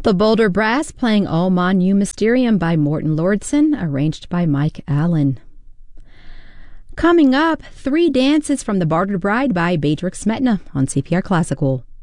The Boulder Brass playing O Manu Mysterium by Morton Lordson, arranged by Mike Allen. Coming up, 3 Dances from the Bartered Bride by Bedřich Smetana on CPR Classical.